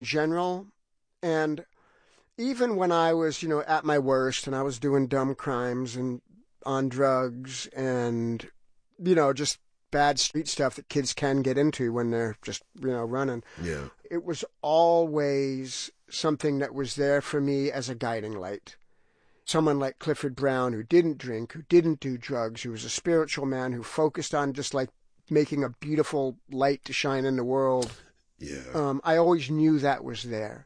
general. And even when I was, at my worst and I was doing dumb crimes and on drugs and, just bad street stuff that kids can get into when they're just, running. Yeah. It was always something that was there for me as a guiding light. Someone like Clifford Brown, who didn't drink, who didn't do drugs, who was a spiritual man, who focused on just like making a beautiful light to shine in the world. Yeah. I always knew that was there.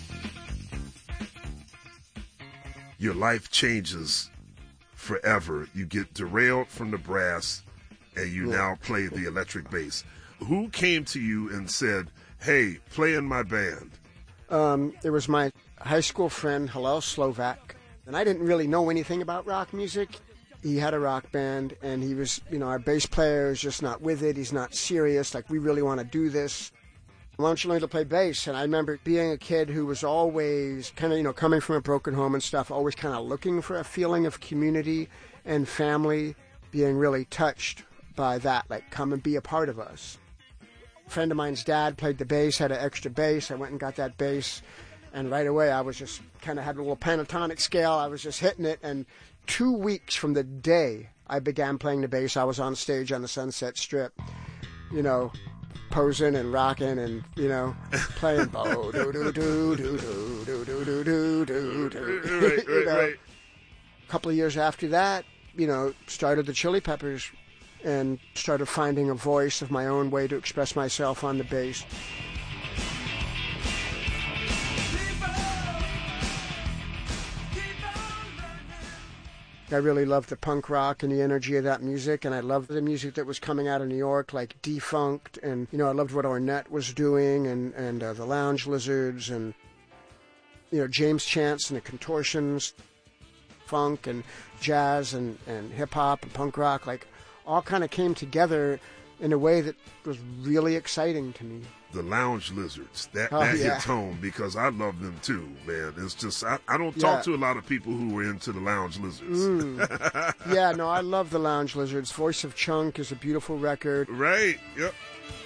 Your life changes forever. You get derailed from the brass and you now play the electric bass. Who came to you and said, hey, play in my band? It was my high school friend, Hillel Slovak. And I didn't really know anything about rock music. He had a rock band, and he was, our bass player is just not with it. He's not serious. Like, we really want to do this. Why don't you learn to play bass? And I remember being a kid who was always kind of, coming from a broken home and stuff, always kind of looking for a feeling of community and family, being really touched by that, like, come and be a part of us. A friend of mine's dad played the bass, had an extra bass. I went and got that bass. And right away, I was just kind of had a little pentatonic scale. I was just hitting it. And 2 weeks from the day I began playing the bass, I was on stage on the Sunset Strip, posing and rocking and, playing. Bo do do do do do do do do do do. Right. A couple of years after that, started the Chili Peppers and started finding a voice of my own way to express myself on the bass. I really loved the punk rock and the energy of that music, and I loved the music that was coming out of New York, like Defunct, and, I loved what Ornette was doing, and the Lounge Lizards, and, James Chance and the Contortions, funk and jazz and hip-hop and punk rock, like, all kind of came together in a way that was really exciting to me. The Lounge Lizards, that hits home because I love them too, man. It's just, I don't talk to a lot of people who were into the Lounge Lizards. Yeah, no, I love the Lounge Lizards. Voice of Chunk is a beautiful record. Right, yep.